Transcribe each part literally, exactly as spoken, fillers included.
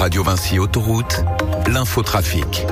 Radio Vinci Autoroute, l'infotrafic.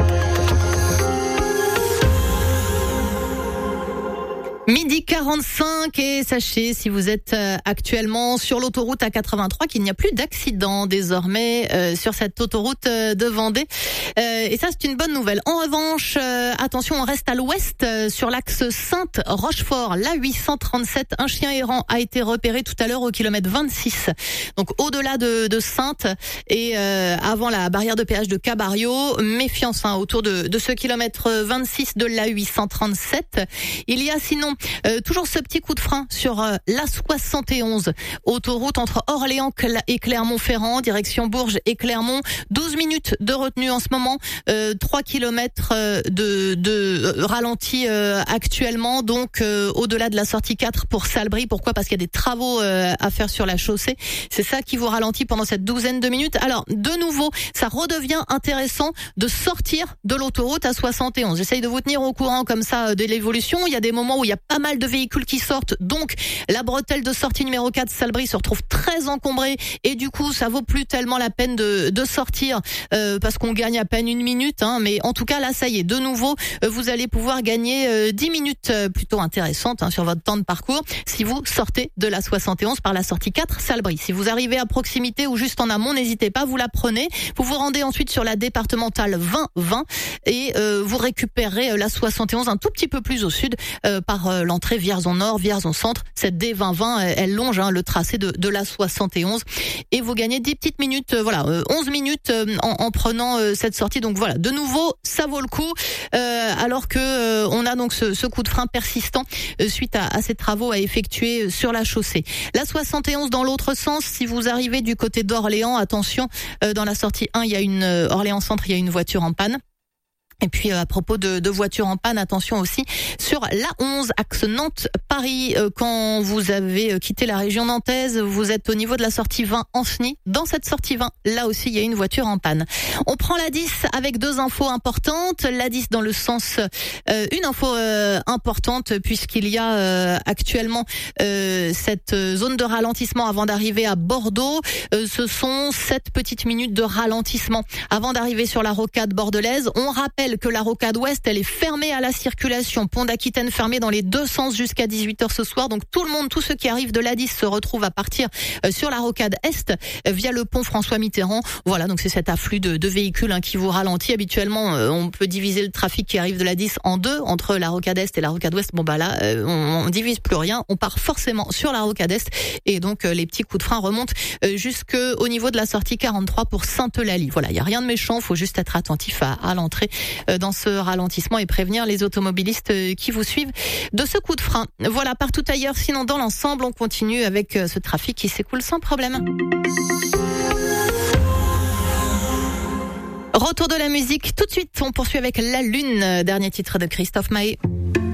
Midi quarante-cinq et sachez, si vous êtes actuellement sur l'autoroute A quatre-vingt-trois, qu'il n'y a plus d'accident désormais euh, sur cette autoroute de Vendée. Euh, et ça, c'est une bonne nouvelle. En revanche, euh, attention, on reste à l'ouest euh, sur l'axe Sainte-Rochefort. L'A huit cent trente-sept, un chien errant a été repéré tout à l'heure au kilomètre vingt-six. Donc au-delà de, de Sainte et euh, avant la barrière de péage de Cabario. Méfiance hein, autour de, de ce kilomètre vingt-six de l'A huit cent trente-sept. Il y a sinon Euh, toujours ce petit coup de frein sur euh, l'A soixante et onze, autoroute entre Orléans et Clermont-Ferrand, direction Bourges et Clermont. douze minutes de retenue en ce moment, euh, trois kilomètres de, de ralenti euh, actuellement, donc euh, au-delà de la sortie quatre pour Salbris. Pourquoi ? Parce qu'il y a des travaux euh, à faire sur la chaussée. C'est ça qui vous ralentit pendant cette douzaine de minutes. Alors, de nouveau, ça redevient intéressant de sortir de l'autoroute A soixante et onze. J'essaye de vous tenir au courant comme ça de l'évolution. Il y a des moments où il y a pas mal de véhicules qui sortent, donc la bretelle de sortie numéro quatre Salbris se retrouve très encombrée et du coup ça vaut plus tellement la peine de, de sortir euh, parce qu'on gagne à peine une minute, hein, mais en tout cas là ça y est, de nouveau euh, vous allez pouvoir gagner euh, dix minutes euh, plutôt intéressantes hein, sur votre temps de parcours si vous sortez de la soixante et onze par la sortie quatre Salbris. Si vous arrivez à proximité ou juste en amont, n'hésitez pas, vous la prenez, vous vous rendez ensuite sur la départementale vingt vingt et euh, vous récupérez la soixante et onze un tout petit peu plus au sud euh, par euh, l'entrée Vierzon Nord, Vierzon Centre. Cette D vingt vingt, elle longe hein, le tracé de, de la soixante et onze et vous gagnez dix petites minutes, euh, voilà, euh, onze minutes euh, en, en prenant euh, cette sortie. Donc voilà, de nouveau, ça vaut le coup. Euh, alors que euh, on a donc ce, ce coup de frein persistant euh, suite à, à ces travaux à effectuer euh, sur la chaussée. La soixante et onze dans l'autre sens, si vous arrivez du côté d'Orléans, attention, euh, dans la sortie un, il y a une euh, Orléans Centre, il y a une voiture en panne. Et puis à propos de, de voitures en panne, attention aussi sur l'A onze, axe Nantes-Paris. Euh, quand vous avez quitté la région nantaise, vous êtes au niveau de la sortie vingt Anceny. Dans cette sortie vingt, là aussi, il y a une voiture en panne. On prend l'A dix avec deux infos importantes. L'A dix dans le sens, euh, une info euh, importante puisqu'il y a euh, actuellement euh, cette zone de ralentissement avant d'arriver à Bordeaux. Euh, ce sont sept petites minutes de ralentissement avant d'arriver sur la rocade bordelaise. On rappelle que la rocade ouest, elle est fermée à la circulation. Pont d'Aquitaine fermé dans les deux sens jusqu'à dix-huit heures ce soir. Donc tout le monde, tous ceux qui arrivent de l'A dix se retrouvent à partir euh, sur la rocade est euh, via le pont François Mitterrand. Voilà, donc c'est cet afflux de, de véhicules hein, qui vous ralentit. Habituellement, euh, on peut diviser le trafic qui arrive de l'A dix en deux, entre la rocade est et la rocade ouest. Bon bah là, euh, on, on divise plus rien. On part forcément sur la rocade est et donc euh, les petits coups de frein remontent euh, jusqu'au niveau de la sortie quarante-trois pour Sainte-Eulalie. Voilà, il y a rien de méchant, faut juste être attentif à, à l'entrée dans ce ralentissement et prévenir les automobilistes qui vous suivent de ce coup de frein. Voilà, partout ailleurs, sinon dans l'ensemble, on continue avec ce trafic qui s'écoule sans problème. Retour de la musique, tout de suite, on poursuit avec La Lune, dernier titre de Christophe Maé.